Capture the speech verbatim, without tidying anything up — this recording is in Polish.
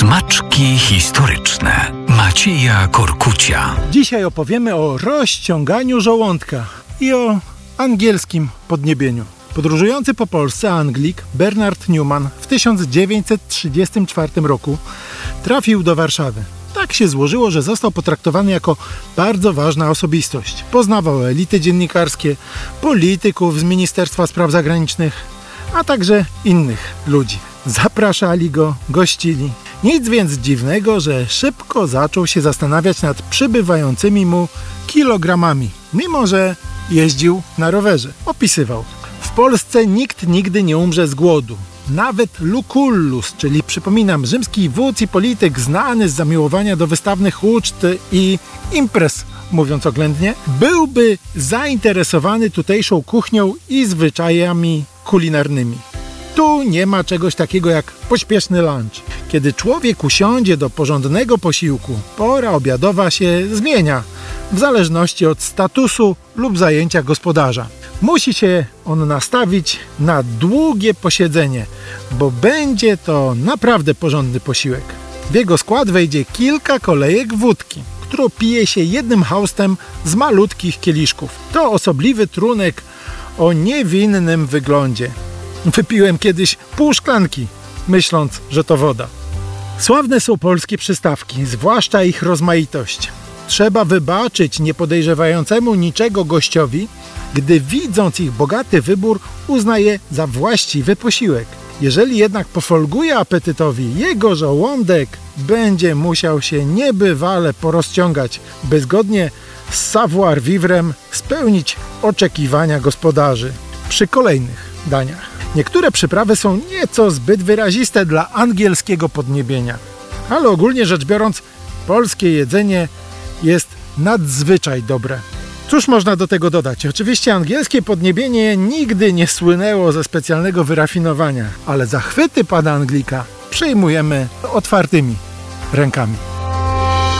Smaczki historyczne Macieja Korkucia. Dzisiaj opowiemy o rozciąganiu żołądka i o angielskim podniebieniu. Podróżujący po Polsce Anglik Bernard Newman w tysiąc dziewięćset trzydziestym czwartym roku trafił do Warszawy. Tak się złożyło, że został potraktowany jako bardzo ważna osobistość. Poznawał elity dziennikarskie, polityków z Ministerstwa Spraw Zagranicznych, a także innych ludzi. Zapraszali go, gościli. Nic więc dziwnego, że szybko zaczął się zastanawiać nad przybywającymi mu kilogramami, mimo że jeździł na rowerze. Opisywał: w Polsce nikt nigdy nie umrze z głodu. Nawet Lucullus, czyli przypominam, rzymski wódz i polityk znany z zamiłowania do wystawnych uczt i imprez, mówiąc oględnie, byłby zainteresowany tutejszą kuchnią i zwyczajami kulinarnymi. Tu nie ma czegoś takiego jak pośpieszny lunch. Kiedy człowiek usiądzie do porządnego posiłku, pora obiadowa się zmienia w zależności od statusu lub zajęcia gospodarza. Musi się on nastawić na długie posiedzenie, bo będzie to naprawdę porządny posiłek. W jego skład wejdzie kilka kolejek wódki, którą pije się jednym haustem z malutkich kieliszków. To osobliwy trunek o niewinnym wyglądzie. Wypiłem kiedyś pół szklanki, myśląc, że to woda. Sławne są polskie przystawki, zwłaszcza ich rozmaitość. Trzeba wybaczyć niepodejrzewającemu niczego gościowi, gdy widząc ich bogaty wybór uznaje za właściwy posiłek. Jeżeli jednak pofolguje apetytowi, jego żołądek będzie musiał się niebywale porozciągać, by zgodnie z savoir-vivre'em spełnić oczekiwania gospodarzy przy kolejnych daniach. Niektóre przyprawy są nieco zbyt wyraziste dla angielskiego podniebienia, ale ogólnie rzecz biorąc, polskie jedzenie jest nadzwyczaj dobre. Cóż można do tego dodać? Oczywiście angielskie podniebienie nigdy nie słynęło ze specjalnego wyrafinowania, ale zachwyty pana Anglika przyjmujemy otwartymi rękami.